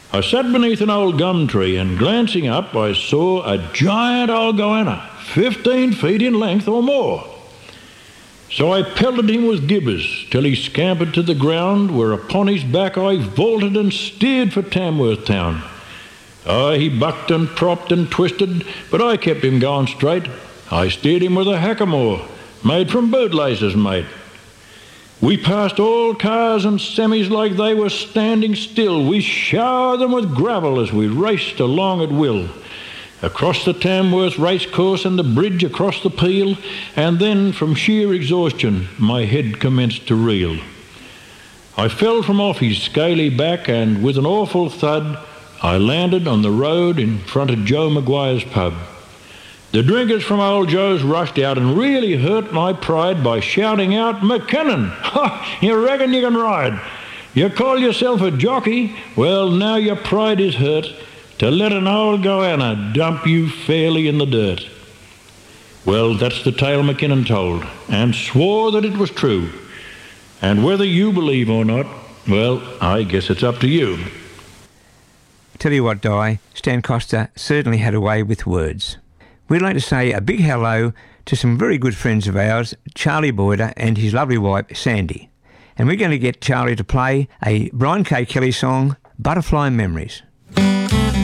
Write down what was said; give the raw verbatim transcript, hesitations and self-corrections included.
I sat beneath an old gum tree and glancing up I saw a giant old goanna, fifteen feet in length or more. So I pelted him with gibbers till he scampered to the ground, where upon his back I vaulted and steered for Tamworth town. Oh, he bucked and propped and twisted, but I kept him going straight. I steered him with a hackamore, made from bootlaces, mate. We passed all cars and semis like they were standing still. We showered them with gravel as we raced along at will. Across the Tamworth racecourse and the bridge across the Peel, and then from sheer exhaustion my head commenced to reel. I fell from off his scaly back, and with an awful thud I landed on the road in front of Joe Maguire's pub. The drinkers from old Joe's rushed out and really hurt my pride by shouting out, "McKinnon, ha, you reckon you can ride? You call yourself a jockey? Well, now your pride is hurt to let an old goanna dump you fairly in the dirt." Well, that's the tale McKinnon told, and swore that it was true. And whether you believe or not, well, I guess it's up to you. Tell you what, Di, Stan Costa certainly had a way with words. We'd like to say a big hello to some very good friends of ours, Charlie Boyder and his lovely wife, Sandy. And we're going to get Charlie to play a Brian K. Kelly song, Butterfly Memories.